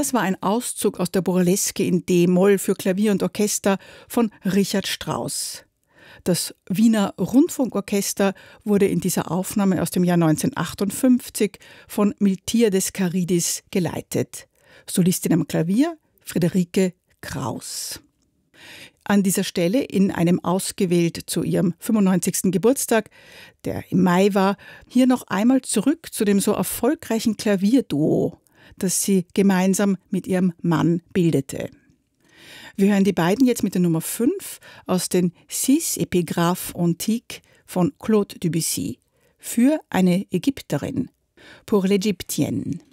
Das war ein Auszug aus der Burleske in D-Moll für Klavier und Orchester von Richard Strauss. Das Wiener Rundfunkorchester wurde in dieser Aufnahme aus dem Jahr 1958 von Miltiades Caridis geleitet. Solistin am Klavier Friederike Kraus. An dieser Stelle in einem ausgewählt zu ihrem 95. Geburtstag, der im Mai war, hier noch einmal zurück zu dem so erfolgreichen Klavierduo, das sie gemeinsam mit ihrem Mann bildete. Wir hören die beiden jetzt mit der Nummer 5 aus den Six Epigraphes Antiques von Claude Debussy für eine Ägypterin, pour l'Égyptienne.